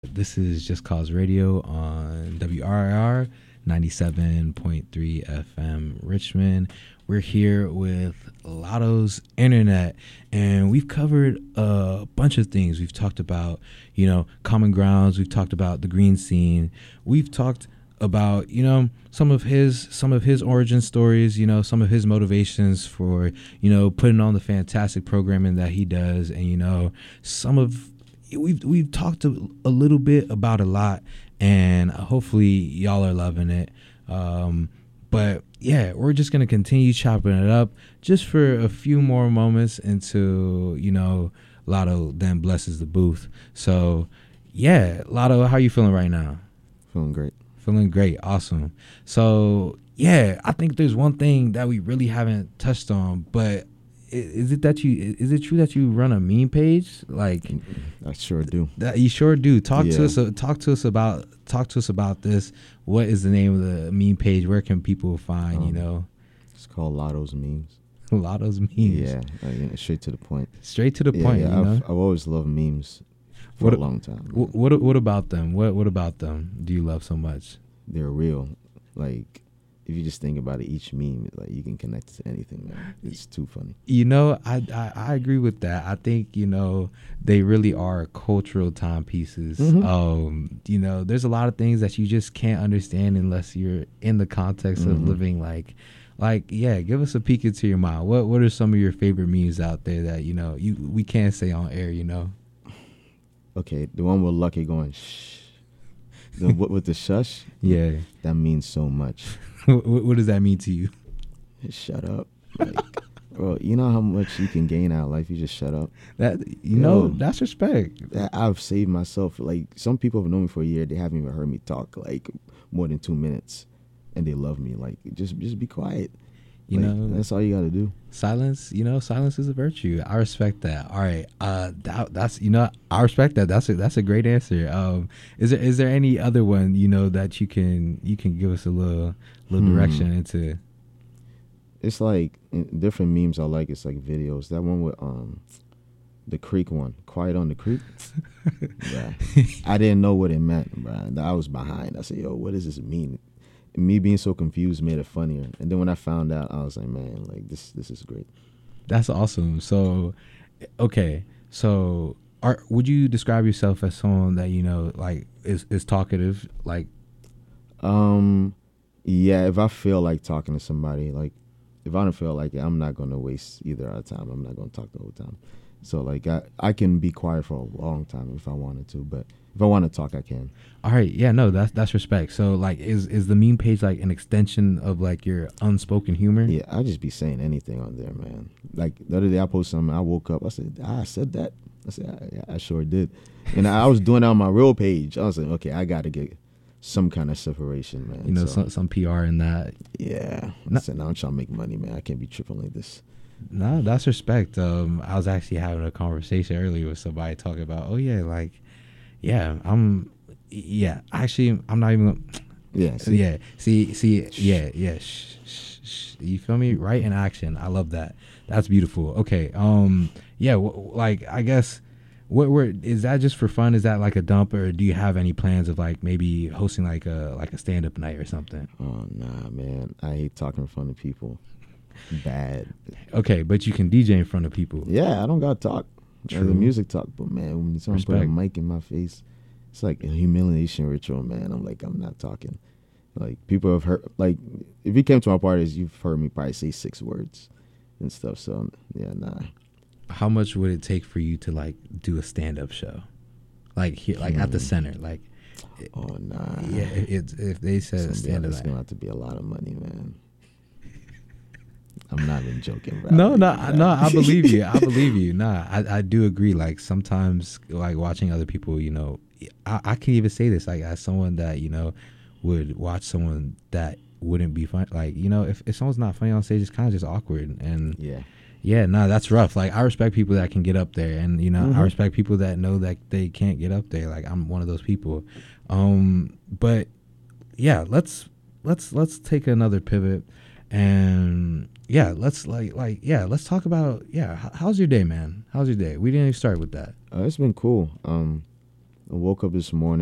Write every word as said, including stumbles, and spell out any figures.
This is Just Cause Radio on W R I R ninety-seven point three F M Richmond. We're here with Lotto's Internet, and we've covered a bunch of things. We've talked about, you know, common grounds. We've talked about the green scene. We've talked about, you know, some of his some of his origin stories, you know, some of his motivations for, you know, putting on the fantastic programming that he does, and, you know, some of we've we've talked a, a little bit about a lot, and hopefully y'all are loving it. Um, but yeah, we're just gonna continue chopping it up just for a few more moments until, you know, Lotto then blesses the booth. So yeah, Lotto, how you feeling right now? Feeling great. Feeling great. Awesome. So yeah, I think there's one thing that we really haven't touched on, but is it that you is it true that you run a meme page? Like, I sure do. That you sure do. Talk yeah. to us. Uh, talk to us about. Talk to us about this. What is the name of the meme page? Where can people find? Um, you know, it's called Lotto's Memes. Lotto's Memes. Yeah, like, straight to the point. Straight to the yeah, point. Yeah, you I've, know? I've always loved memes for what, a long time. What, what What about them? What What about them? Do you love so much? They're real. Like, if you just think about it, each meme, like, you can connect it to anything, man. It's too funny. You know, I, I, I agree with that. I think, you know, they really are cultural timepieces. Mm-hmm. Um, you know, there's a lot of things that you just can't understand unless you're in the context mm-hmm. of living like, like, yeah, give us a peek into your mind. What What are some of your favorite memes out there that, you know, you we can't say on air, you know? Okay, the one with Lucky going, shh. The, what with the shush? Yeah. That means so much. what, what does that mean to you? Shut up. Like, bro, you know how much you can gain out of life? You just shut up. That You know, Yo, that's respect. That I've saved myself. Like, some people have known me for a year. They haven't even heard me talk, like, more than two minutes. And they love me. Like, just just be quiet. You like, know, that's all you got to do. Silence, you know, silence is a virtue. I respect that. All right, uh, that, that's you know, I respect that. That's a that's a great answer. Um, is there is there any other one, you know, that you can you can give us a little little hmm. direction into? It's like different memes I like. It's like videos. That one with um, the creek one, Quiet on the Creek. Yeah, I didn't know what it meant, bro. I was behind. I said, yo, what does this mean? Me being so confused made it funnier. And then when I found out, I was like, man, like, this this is great. That's awesome. So, okay. So, are would you describe yourself as someone that, you know, like, is, is talkative? Like, um, yeah, if I feel like talking to somebody, like, if I don't feel like it, I'm not going to waste either our time. I'm not going to talk the whole time. So, like, I, I can be quiet for a long time if I wanted to, but if I want to talk, I can. All right. Yeah, no, that's that's respect. So, like, is is the meme page, like, an extension of, like, your unspoken humor? Yeah, I just be saying anything on there, man. Like, the other day I posted something, I woke up, I said, ah, I said that. I said, yeah, I sure did. And I was doing that on my real page. I was like, okay, I got to get some kind of separation, man. You know, so, some, some P R in that. Yeah. No. I said, now I'm trying to make money, man. I can't be tripping like this. No, that's respect. Um, I was actually having a conversation earlier with somebody talking about, oh yeah, like, yeah, I'm, yeah, actually, I'm not even. Yeah. See? Yeah. See. See. Yeah. Yeah. Shh, shh, shh. You feel me? Right in action. I love that. That's beautiful. Okay. Um. Yeah. W- like, I guess. What? Where is that? Just for fun? Is that like a dump, or do you have any plans of, like, maybe hosting like a like a stand up night or something? Oh nah, man. I hate talking in front of people. Bad. Okay, but you can D J in front of people. Yeah, I don't got to talk. True. The music talk, but man, when someone Respect. put a mic in my face, it's like a humiliation ritual, man. I'm like, I'm not talking. Like, people have heard, like, if you came to my parties, you've heard me probably say six words and stuff. So yeah, nah. How much would it take for you to, like, do a stand up show, like here, like hmm. at the center, like? Oh nah. Yeah, it, if they said stand up, it's gonna have to be a lot of money, man. I'm not even joking, bro. No, no, no. I believe you. I believe you. Nah, I, I do agree. Like, sometimes, like, watching other people, you know, I, I can even say this, like, as someone that, you know, would watch someone that wouldn't be fun. Like, you know, if, if someone's not funny on stage, it's kind of just awkward. And yeah, yeah, no, nah, that's rough. Like, I respect people that can get up there, and, you know, mm-hmm. I respect people that know that they can't get up there. Like, I'm one of those people. Um, but yeah, let's let's let's take another pivot. And yeah, let's like like yeah, let's talk about yeah. How's your day, man? How's your day? We didn't even start with that. Uh, it's been cool. Um, I woke up this morning.